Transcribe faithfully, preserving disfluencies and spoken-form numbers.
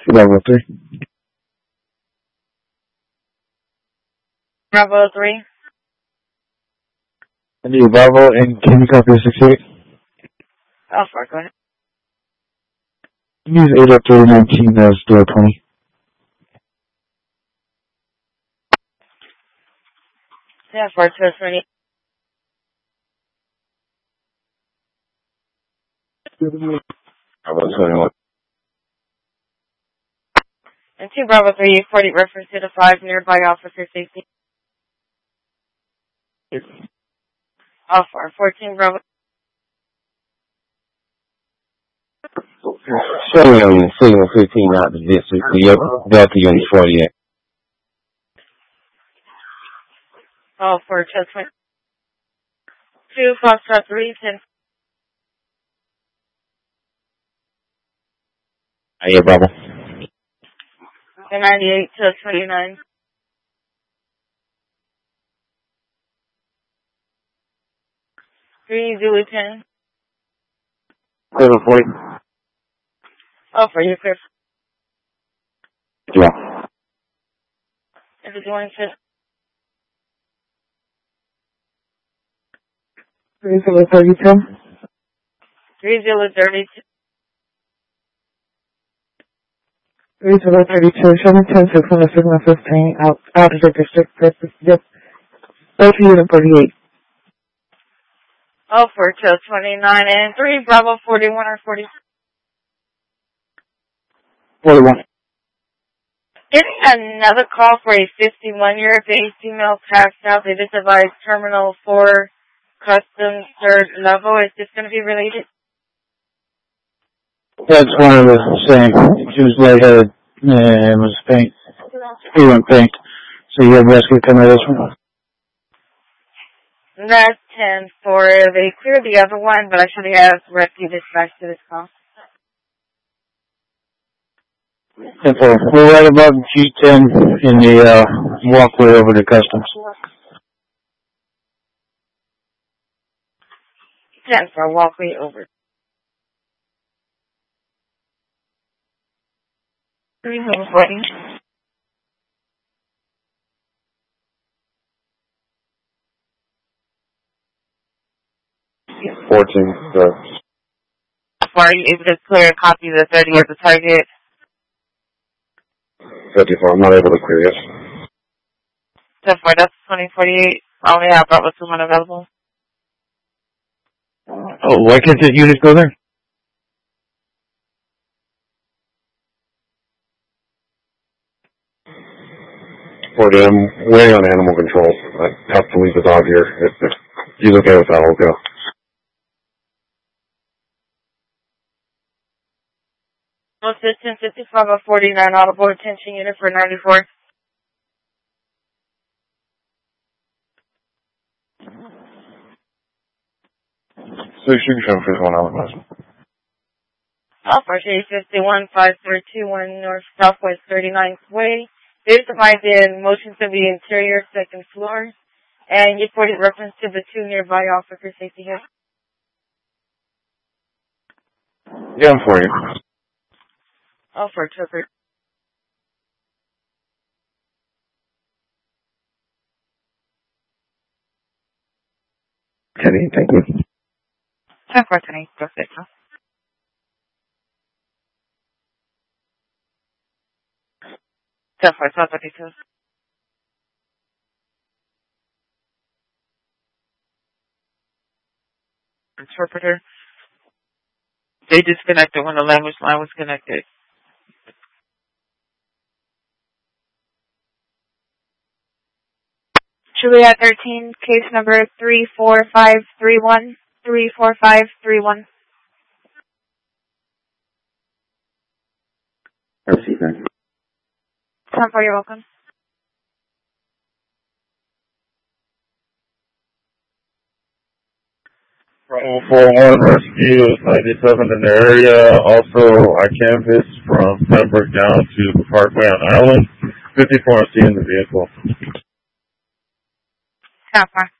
Bravo three. Bravo three. I need Bravo, and can you copy six eight? Alpha, go ahead. Use eight oh three nineteen as door twenty. Yeah, four two twenty. Bravo twenty-one. And two Bravo three, forty reference to the five nearby officer safety. Alpha, fourteen Bravo. Showing on signal fifteen out the district, the Delta Unit forty-eight. Oh, four two twenty. Two Foxtrot three, ten. I hear Bravo. And ninety-eight to twenty-nine. Three Zulu ten. seven forty. Oh, for you, Chris. Yeah. If it's going to. Three zero thirty-two. Three Zulu thirty-two. Three zero thirty-two. Seven ten six on the signal fifteen out out of the district. Yep. Delta Unit forty-eight. Oh, four two twenty-nine and three Bravo forty-one or forty. forty-one. It's another call for a fifty-one-year base female passed out. They just advised Terminal four, Custom, third level. Is this going to be related? That's one of the same. She was lightheaded and was faint. He went faint. So you have rescue come at this one? That's ten for they cleared the other one, but I should have rescue dispatch to this call. ten four. We're right above G ten in the uh, walkway over to Customs. ten for walkway over. three forty. fourteen, sir. Are you able to clear a copy of the thirty of the target? fifty-four, I'm not able to clear, yes. ten four, that's twenty forty-eight. I only have Bravo two one available. Oh, why can't the unit go there? forty, I'm waiting on animal control. I have to leave the dog here. If, if he's okay with that, I'll go. Assistant fifty-five of forty-nine, audible attention unit for ninety-four. So you can show first one out of Alpha J fifty-one five three two one North Southwest thirty-ninth Way. There's divided in motion to the interior second floor. And you reported reference to the two nearby officer safety here. Yeah, I'm for you. Alpha Trooper. Kenny, thank you. ten four, ten eight, perfect. ten four, twelve thirty-two. Interpreter. They disconnected when the language line was connected. Juliet thirteen, case number three four five three one, three four five three one. ten four, you're welcome. Bravo four one rescue is ninety-seven in the area. Also, I canvassed from Pembroke down to Parkway on Island. fifty-four C in the vehicle. ten four.